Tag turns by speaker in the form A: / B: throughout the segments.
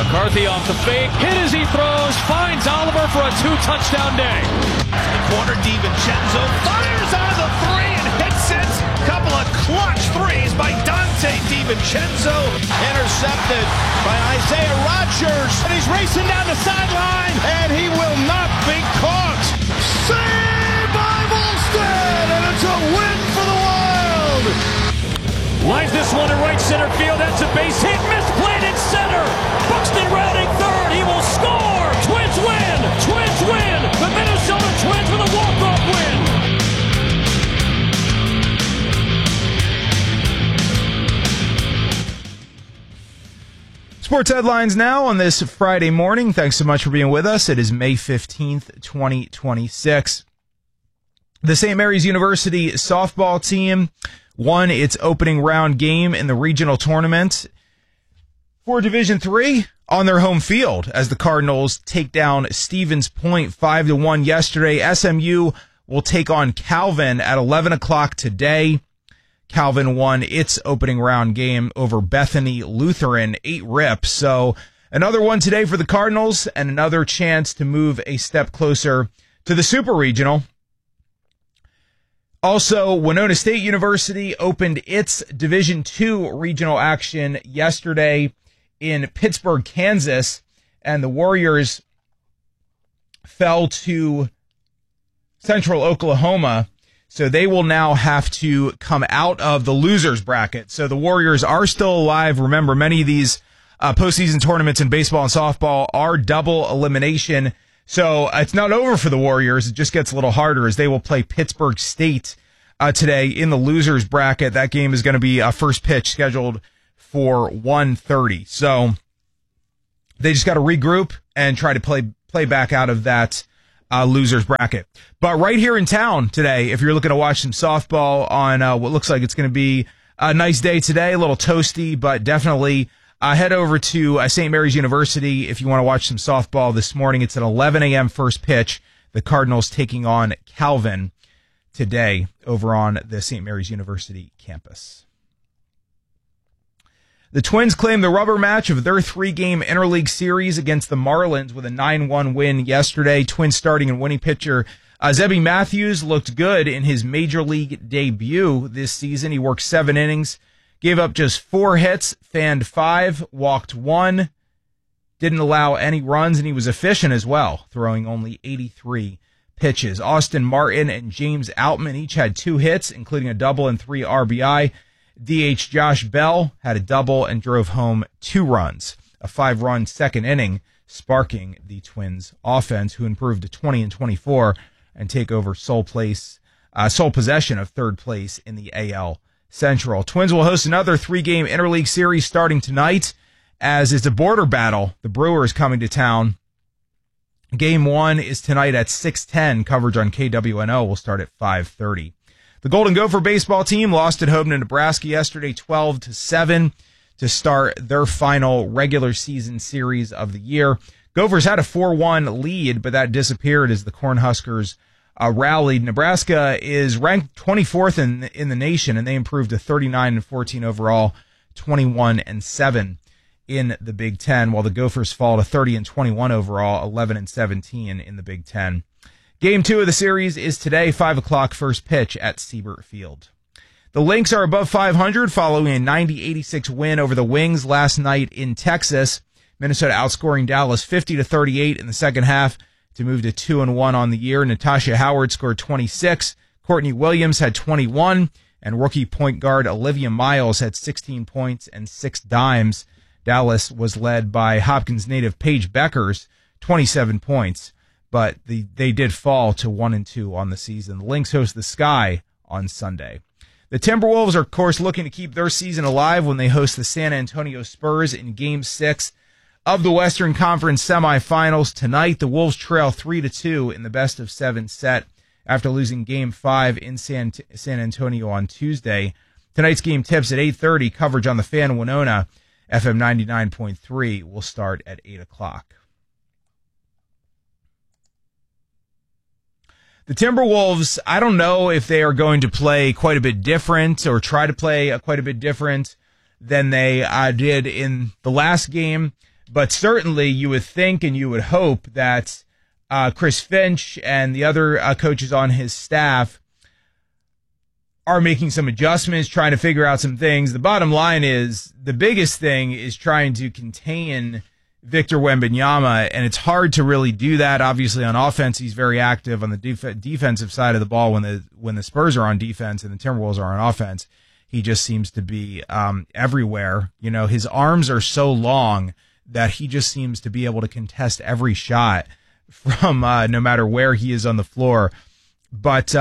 A: McCarthy off the fake, hit as he throws, finds Oliver for a 2-touchdown day.
B: The corner, DiVincenzo fires out of the three and hits it. Couple of clutch threes by Dante DiVincenzo. Intercepted by Isaiah Rodgers. And he's racing down the sideline, and he will not be caught. Saved by Volstead, and it's a win for the Wild.
A: Lines this one to right center field. That's a base hit. Misplayed in center. Buxton rounding third. He will score. Twins win. Twins win. The Minnesota Twins with a walk-off win.
C: Sports headlines now on this Friday morning. Thanks so much for being with us. It is May 15th, 2026. The St. Mary's University softball team won its opening round game in the regional tournament for Division III on their home field as the Cardinals take down Stevens Point 5-1 yesterday. SMU will take on Calvin at 11 o'clock today. Calvin won its opening round game over Bethany Lutheran 8-rip. So another one today for the Cardinals and another chance to move a step closer to the Super Regional. Also, Winona State University opened its Division II regional action yesterday in Pittsburgh, Kansas, and the Warriors fell to Central Oklahoma, so they will now have to come out of the losers bracket. So the Warriors are still alive. Remember, many of these postseason tournaments in baseball and softball are double elimination. So it's not over for the Warriors. It just gets a little harder as they will play Pittsburgh State today in the losers bracket. That game is going to be a first pitch scheduled for 1:30. So they just got to regroup and try to play back out of that losers bracket. But right here in town today, if you're looking to watch some softball on what looks like it's going to be a nice day today, a little toasty, but definitely head over to St. Mary's University if you want to watch some softball this morning. It's at 11 a.m. first pitch. The Cardinals taking on Calvin today over on the St. Mary's University campus. The Twins claimed the rubber match of their 3-game interleague series against the Marlins with a 9-1 win yesterday. Twins starting and winning pitcher Zebby Matthews looked good in his major league debut this season. He worked 7 innings, gave up just 4 hits, fanned 5, walked 1, didn't allow any runs, and he was efficient as well, throwing only 83 pitches. Austin Martin and James Outman each had 2 hits, including a double and 3 RBI. DH Josh Bell had a double and drove home 2 runs, a 5-run second inning, sparking the Twins offense, who improved to 20-24 and take over sole possession of third place in the AL Central. Twins will host another 3-game interleague series starting tonight, as is the border battle. The Brewers coming to town. Game 1 is tonight at 6:10. Coverage on KWNO will start at 5:30. The Golden Gopher baseball team lost at home to Nebraska yesterday 12-7 to start their final regular season series of the year. Gophers had a 4-1 lead, but that disappeared as the Cornhuskers rallied. Nebraska is ranked 24th in the nation, and they improved to 39-14 overall, 21-7 in the Big Ten, while the Gophers fall to 30-21 overall, 11-17 in the Big Ten. Game 2 of the series is today, 5 o'clock first pitch at Siebert Field. The Lynx are above 500 following a 90-86 win over the Wings last night in Texas. Minnesota outscoring Dallas 50-38 in the second half to move to 2-1 on the year. Natasha Howard scored 26. Courtney Williams had 21. And rookie point guard Olivia Miles had 16 points and 6 dimes. Dallas was led by Hopkins native Paige Beckers, 27 points. But they did fall to 1-2 on the season. The Lynx host the Sky on Sunday. The Timberwolves are, of course, looking to keep their season alive when they host the San Antonio Spurs in Game 6 of the Western Conference semifinals tonight. The Wolves trail 3-2 in the best-of-7 set after losing Game 5 in San Antonio on Tuesday. Tonight's game tips at 8:30. Coverage on the Fan Winona FM 99.3 will start at 8 o'clock. The Timberwolves, I don't know if they are going to play quite a bit different or try to play quite a bit different than they did in the last game. But certainly you would think and you would hope that Chris Finch and the other coaches on his staff are making some adjustments, trying to figure out some things. The bottom line is the biggest thing is trying to contain Victor Wembanyama, and it's hard to really do that. Obviously, on offense, he's very active on the defensive side of the ball when the Spurs are on defense and the Timberwolves are on offense. He just seems to be everywhere. You know, his arms are so long that he just seems to be able to contest every shot from no matter where he is on the floor. But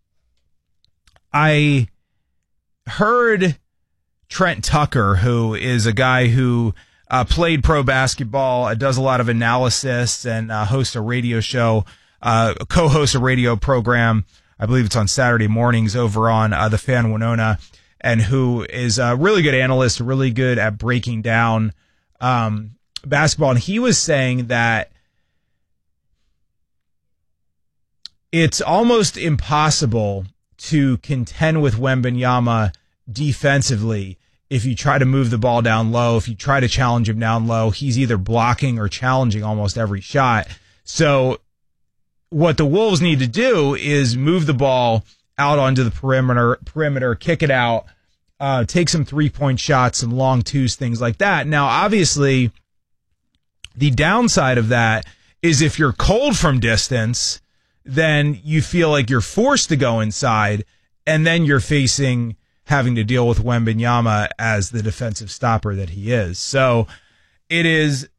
C: I heard Trent Tucker, who is a guy who played pro basketball, does a lot of analysis, and hosts a radio show, co-hosts a radio program. I believe it's on Saturday mornings over on the Fan Winona, and who is a really good analyst, really good at breaking down basketball. And he was saying that it's almost impossible to contend with Wembanyama defensively if you try to move the ball down low. If you try to challenge him down low, he's either blocking or challenging almost every shot. So what the Wolves need to do is move the ball out onto the perimeter, kick it out, take some three-point shots, some long twos, things like that. Now, obviously, the downside of that is if you're cold from distance, then you feel like you're forced to go inside, and then you're having to deal with Wembanyama as the defensive stopper that he is. So it is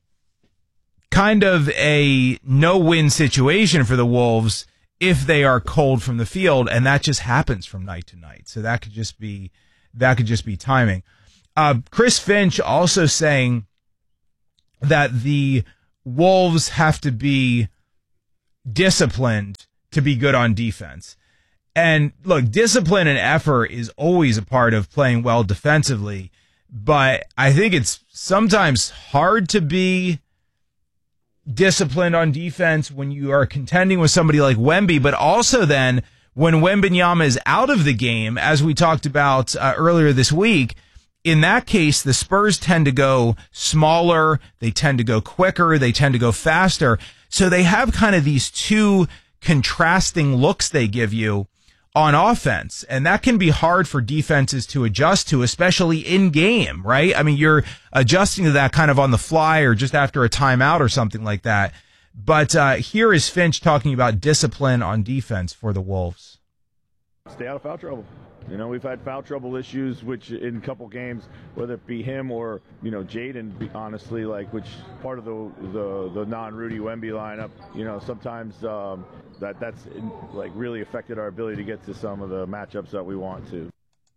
C: kind of a no-win situation for the Wolves if they are cold from the field, and that just happens from night to night. So that could just be timing. Chris Finch also saying that the Wolves have to be disciplined to be good on defense. And look, discipline and effort is always a part of playing well defensively, but I think it's sometimes hard to be disciplined on defense when you are contending with somebody like Wemby, but also then when Wembanyama is out of the game, as we talked about earlier this week. In that case, the Spurs tend to go smaller, they tend to go quicker, they tend to go faster. So they have kind of these two contrasting looks they give you on offense, and that can be hard for defenses to adjust to, especially in game, right? I mean, you're adjusting to that kind of on the fly or just after a timeout or something like that. But here is Finch talking about discipline on defense for the Wolves.
D: Stay out of foul trouble. You know, we've had foul trouble issues, which in a couple games, whether it be him or, you know, Jaden, honestly, like, which part of the non-Rudy Wemby lineup, you know, sometimes that's like really affected our ability to get to some of the matchups that we want to.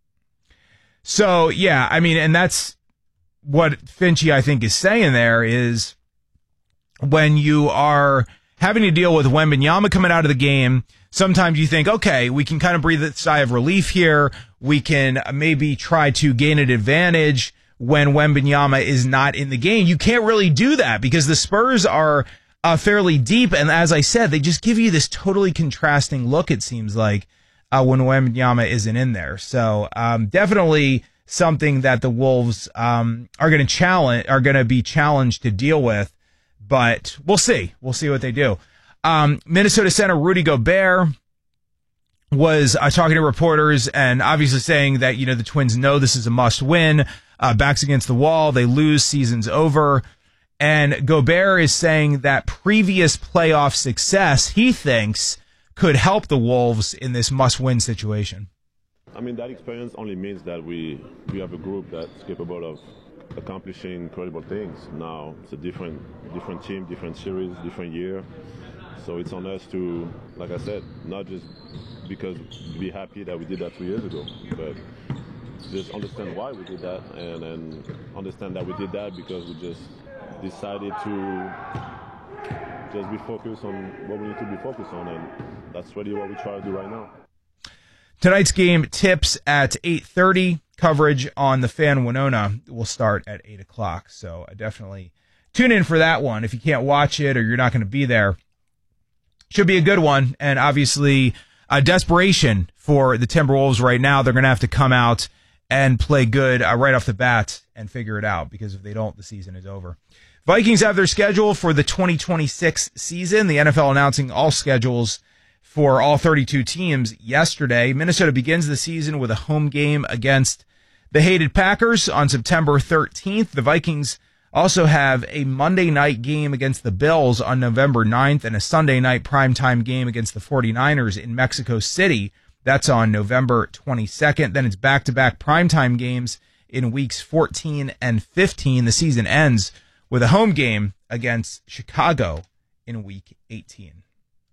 C: So, yeah, I mean, and that's what Finchy, I think, is saying there is when you are having to deal with Wembanyama coming out of the game, sometimes you think, okay, we can kind of breathe a sigh of relief here. We can maybe try to gain an advantage when Wembanyama is not in the game. You can't really do that because the Spurs are fairly deep. And as I said, they just give you this totally contrasting look, it seems like, when Wembanyama isn't in there. So definitely something that the Wolves are going to be challenged to deal with. But we'll see. We'll see what they do. Minnesota center Rudy Gobert was talking to reporters and obviously saying that, you know, the Twins know this is a must win. Backs against the wall. They lose, season's over. And Gobert is saying that previous playoff success, he thinks, could help the Wolves in this must win situation.
E: I mean, that experience only means that we have a group that's capable of accomplishing incredible things. Now it's a different team, different series, different year. So it's on us to, like I said, not just because be happy that we did that 2 years ago, but just understand why we did that and understand that we did that because we just decided to just be focused on what we need to be focused on, and that's really what we try to do right now.
C: Tonight's game tips at 8:30. Coverage on the Fan Winona will start at 8 o'clock. So definitely tune in for that one. If you can't watch it or you're not going to be there, should be a good one. And obviously, desperation for the Timberwolves right now. They're going to have to come out and play good right off the bat and figure it out, because if they don't, the season is over. Vikings have their schedule for the 2026 season. The NFL announcing all schedules for all 32 teams yesterday. Minnesota begins the season with a home game against the hated Packers on September 13th. The Vikings also have a Monday night game against the Bills on November 9th and a Sunday night primetime game against the 49ers in Mexico City. That's on November 22nd. Then it's back-to-back primetime games in weeks 14 and 15. The season ends with a home game against Chicago in week 18.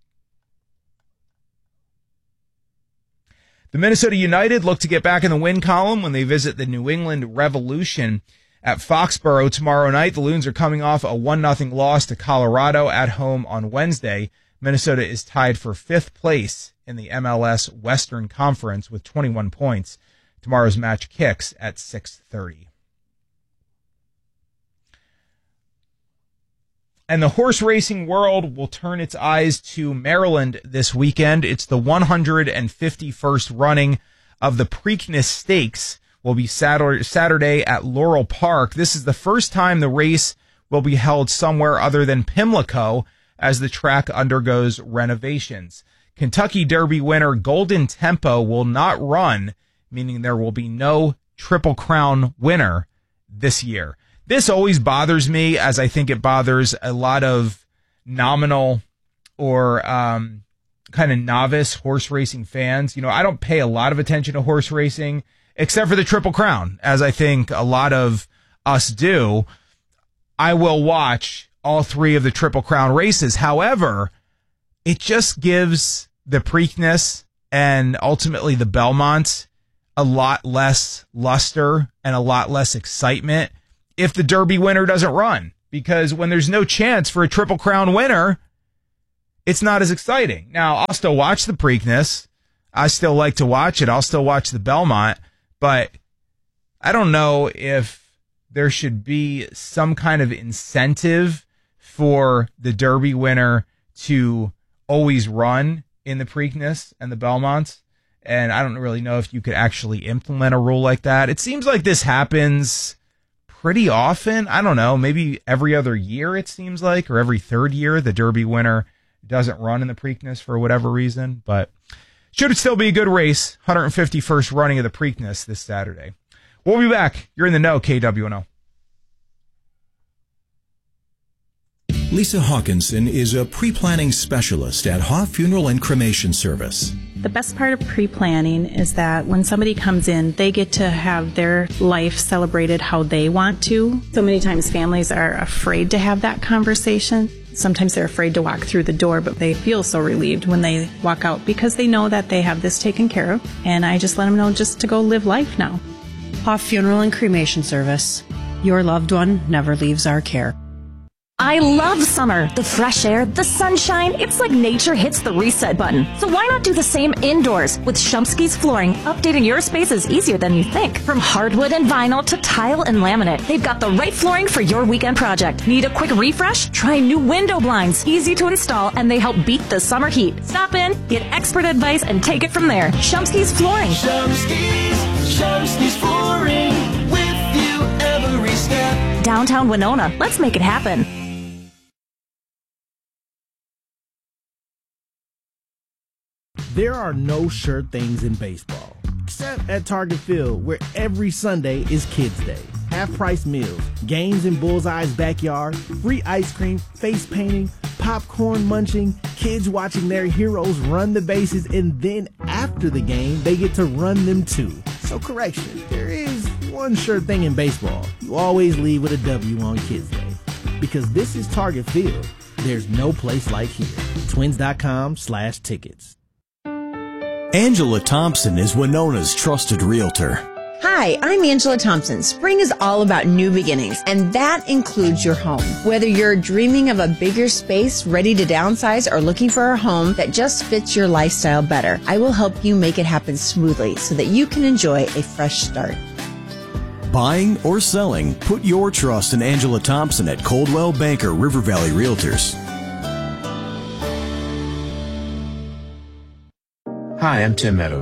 C: The Minnesota United look to get back in the win column when they visit the New England Revolution at Foxborough tomorrow night. The Loons are coming off a 1-0 loss to Colorado at home on Wednesday. Minnesota is tied for 5th place in the MLS Western Conference with 21 points. Tomorrow's match kicks at 6:30. And the horse racing world will turn its eyes to Maryland this weekend. It's the 151st running of the Preakness Stakes. Will be Saturday at Laurel Park. This is the first time the race will be held somewhere other than Pimlico as the track undergoes renovations. Kentucky Derby winner Golden Tempo will not run, meaning there will be no Triple Crown winner this year. This always bothers me, as I think it bothers a lot of nominal or kind of novice horse racing fans. You know, I don't pay a lot of attention to horse racing, except for the Triple Crown, as I think a lot of us do. I will watch all 3 of the Triple Crown races. However, it just gives the Preakness and ultimately the Belmont a lot less luster and a lot less excitement if the Derby winner doesn't run. Because when there's no chance for a Triple Crown winner, it's not as exciting. Now, I'll still watch the Preakness. I still like to watch it. I'll still watch the Belmont. But I don't know if there should be some kind of incentive for the Derby winner to always run in the Preakness and the Belmonts. And I don't really know if you could actually implement a rule like that. It seems like this happens pretty often. I don't know, maybe every other year it seems like, or every 3rd year the Derby winner doesn't run in the Preakness for whatever reason. But should it still be a good race? 151st running of the Preakness this Saturday. We'll be back. You're in the know, KWNO.
F: Lisa Hawkinson is a pre-planning specialist at Hoff Funeral and Cremation Service.
G: The best part of pre-planning is that when somebody comes in, they get to have their life celebrated how they want to. So many times families are afraid to have that conversation. Sometimes they're afraid to walk through the door, but they feel so relieved when they walk out because they know that they have this taken care of. And I just let them know just to go live life now.
H: Hoff Funeral and Cremation Service. Your loved one never leaves our care.
I: I love summer. The fresh air, the sunshine. It's like nature hits the reset button. So why not do the same indoors? With Shumsky's Flooring, updating your space is easier than you think. From hardwood and vinyl to tile and laminate, they've got the right flooring for your weekend project. Need a quick refresh? Try new window blinds. Easy to install, and they help beat the summer heat. Stop in, get expert advice, and take it from there. Shumsky's Flooring.
J: Shumsky's Flooring. With you every step.
I: Downtown Winona. Let's make it happen.
K: There are no sure things in baseball, except at Target Field, where every Sunday is Kids Day. Half-price meals, games in Bullseye's backyard, free ice cream, face painting, popcorn munching, kids watching their heroes run the bases, and then after the game, they get to run them too. So correction, there is one sure thing in baseball. You always leave with a W on Kids Day. Because this is Target Field. There's no place like here. Twins.com/tickets.
F: Angela Thompson is Winona's trusted realtor.
L: Hi, I'm Angela Thompson. Spring is all about new beginnings, and that includes your home. Whether you're dreaming of a bigger space, ready to downsize, or looking for a home that just fits your lifestyle better, I will help you make it happen smoothly so that you can enjoy a fresh start.
F: Buying or selling, put your trust in Angela Thompson at Coldwell Banker River Valley Realtors.
M: Hi, I'm Tim Meadows.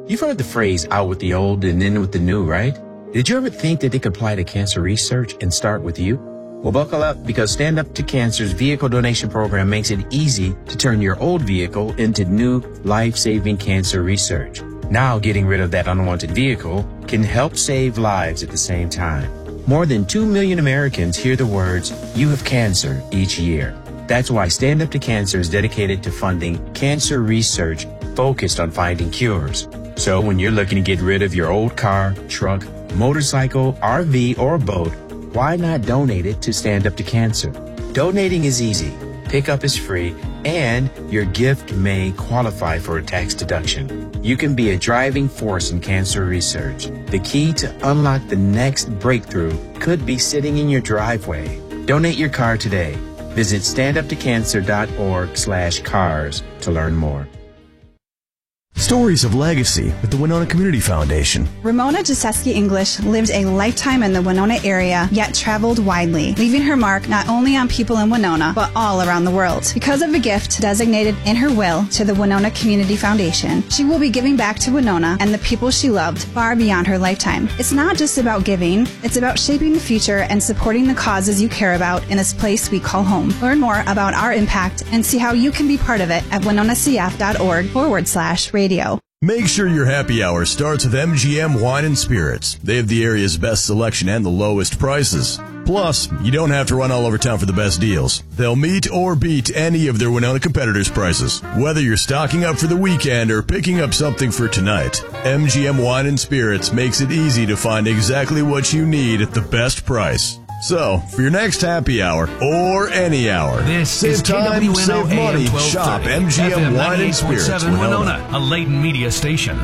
M: You've heard the phrase out with the old and in with the new, right? Did you ever think that they could apply to cancer research and start with you? Well, buckle up, because Stand Up to Cancer's vehicle donation program makes it easy to turn your old vehicle into new life-saving cancer research. Now, getting rid of that unwanted vehicle can help save lives at the same time. More than 2 million Americans hear the words, "You have cancer," each year. That's why Stand Up to Cancer is dedicated to funding cancer research focused on finding cures. So when you're looking to get rid of your old car, truck, motorcycle, RV, or boat, why not donate it to Stand Up to Cancer? Donating is easy, pickup is free, and your gift may qualify for a tax deduction. You can be a driving force in cancer research. The key to unlock the next breakthrough could be sitting in your driveway. Donate your car today. Visit standuptocancer.org/cars to learn more.
F: Stories of legacy with the Winona Community Foundation.
N: Ramona Jaseski English lived a lifetime in the Winona area, yet traveled widely, leaving her mark not only on people in Winona, but all around the world. Because of a gift designated in her will to the Winona Community Foundation, she will be giving back to Winona and the people she loved far beyond her lifetime. It's not just about giving, it's about shaping the future and supporting the causes you care about in this place we call home. Learn more about our impact and see how you can be part of it at winonacf.org/radio.
F: Make sure your happy hour starts with MGM Wine and Spirits. They have the area's best selection and the lowest prices. Plus, you don't have to run all over town for the best deals. They'll meet or beat any of their Winona competitors' prices. Whether you're stocking up for the weekend or picking up something for tonight, MGM Wine and Spirits makes it easy to find exactly what you need at the best price. So, for your next happy hour, or any hour, save time, save money, shop MGM Wine and Spirits,
A: Winona, a Layton Media station.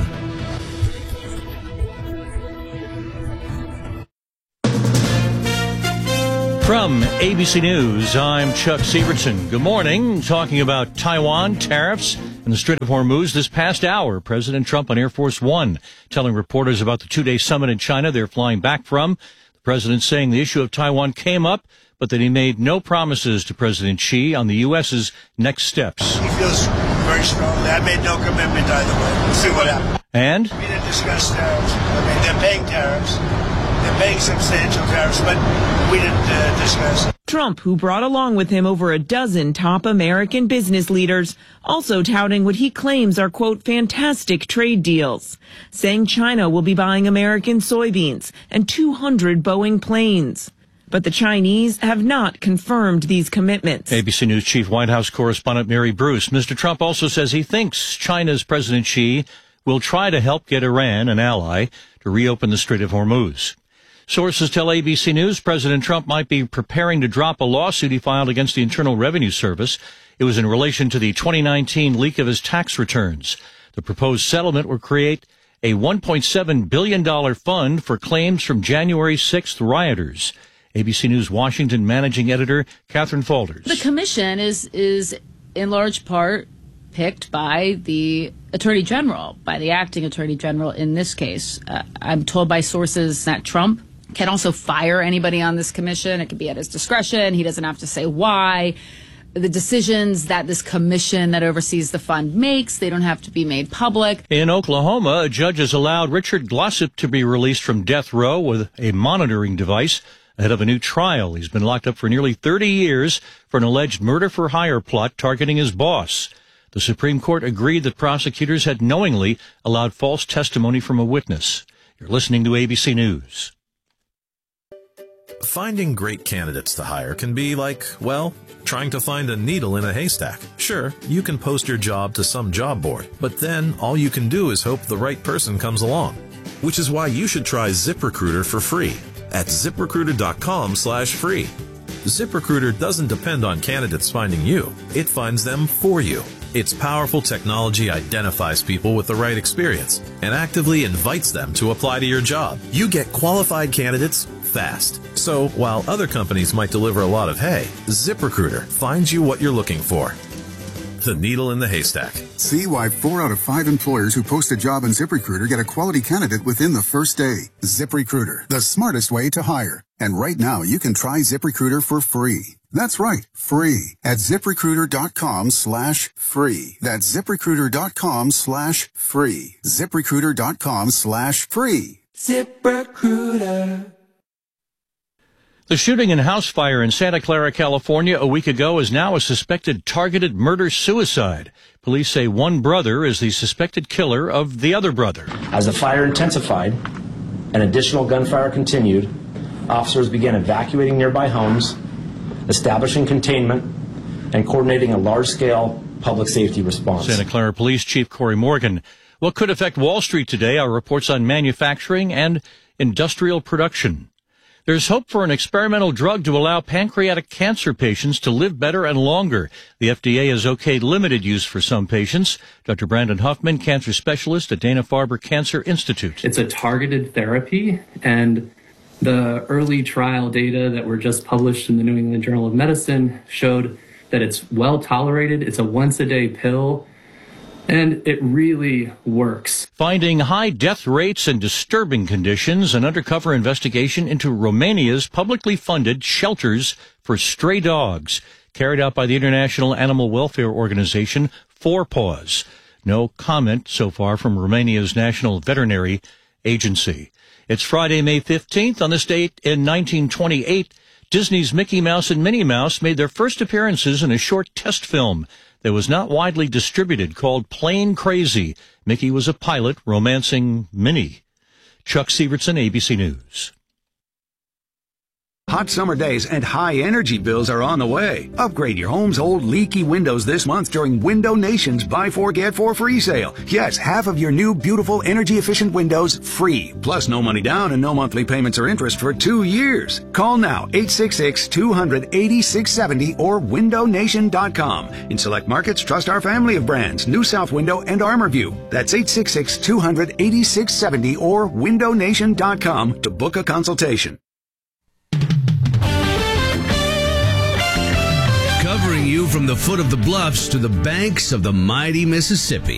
A: From ABC News, I'm Chuck Sievertson. Good morning. Talking about Taiwan, tariffs, and the Strait of Hormuz. This past hour, President Trump on Air Force One telling reporters about the two-day summit in China they're flying back from. The president saying the issue of Taiwan came up, but that he made no promises to President Xi on the U.S.'s next steps.
O: He feels very strongly. I made no commitment either way. We'll see what happens.
A: And?
O: We didn't discuss tariffs. I mean, they're paying tariffs. They're paying substantial tariffs, but we didn't discuss it.
P: Trump, who brought along with him over a dozen top American business leaders, also touting what he claims are, quote, fantastic trade deals, saying China will be buying American soybeans and 200 Boeing planes. But the Chinese have not confirmed these commitments. ABC News Chief White House correspondent Mary Bruce. Mr. Trump also says he thinks China's President Xi will try to help get Iran, an ally, to reopen the Strait of Hormuz. Sources tell ABC News President Trump might be preparing to drop a lawsuit he filed against the Internal Revenue Service. It was in relation to the 2019 leak of his tax returns. The proposed settlement will create a $1.7 billion fund for claims from January 6th rioters. ABC News Washington managing editor Catherine Faulders.
Q: The commission is in large part picked by the Attorney General, by the acting Attorney General in this case. I'm told by sources that Trump can also fire anybody on this commission. It can be at his discretion. He doesn't have to say why. The decisions that this commission that oversees the fund makes, they don't have to be made public.
A: In Oklahoma, a judge has allowed Richard Glossip to be released from death row with a monitoring device ahead of a new trial. He's been locked up for nearly 30 years for an alleged murder-for-hire plot targeting his boss. The Supreme Court agreed that prosecutors had knowingly allowed false testimony from a witness. You're listening to ABC News.
R: Finding great candidates to hire can be like, well, trying to find a needle in a haystack. Sure, you can post your job to some job board, but then all you can do is hope the right person comes along. Which is why you should try ZipRecruiter for free at ZipRecruiter.com/free. ZipRecruiter doesn't depend on candidates finding you. It finds them for you. Its powerful technology identifies people with the right experience and actively invites them to apply to your job. You get qualified candidates fast. So while other companies might deliver a lot of hay, ZipRecruiter finds you what you're looking for. The needle in the haystack.
S: See why 4 out of 5 employers who post a job on ZipRecruiter get a quality candidate within the first day. ZipRecruiter, the smartest way to hire. And right now, you can try ZipRecruiter for free. That's right, free at ZipRecruiter.com/free. That's ZipRecruiter.com/free. ZipRecruiter.com/free.
J: ZipRecruiter.
T: The shooting and house fire in Santa Clara, California a week ago is now a suspected targeted murder-suicide. Police say one brother is the suspected killer of the other brother.
U: As the fire intensified and additional gunfire continued, officers began evacuating nearby homes, establishing containment, and coordinating a large-scale public safety response.
T: Santa Clara Police Chief Corey Morgan. What could affect Wall Street today are reports on manufacturing and industrial production. There's hope for an experimental drug to allow pancreatic cancer patients to live better and longer. The FDA has okayed limited use for some patients. Dr. Brandon Huffman, cancer specialist at Dana-Farber Cancer Institute.
V: It's a targeted therapy, and the early trial data that were just published in the New England Journal of Medicine showed that it's well tolerated. It's a once-a-day pill, and it really works.
T: Finding high death rates and disturbing conditions, an undercover investigation into Romania's publicly funded shelters for stray dogs, carried out by the international animal welfare organization Four Paws. No comment so far from Romania's National Veterinary Agency. It's Friday, May 15th. On this date in 1928, Disney's Mickey Mouse and Minnie Mouse made their first appearances in a short test film that was not widely distributed called Plane Crazy. Mickey was a pilot romancing Minnie. Chuck Sievertson, ABC News.
W: Hot summer days and high energy bills are on the way. Upgrade your home's old leaky windows this month during Window Nation's Buy 4 Get 4 free sale. Yes, half of your new beautiful energy efficient windows free. Plus no money down and no monthly payments or interest for 2 years. Call now 866-200-8670 or windownation.com. In select markets, trust our family of brands, New South Window and ArmorView. That's 866-200-8670 or windownation.com to book a consultation.
X: Covering you from the foot of the bluffs to the banks of the mighty Mississippi.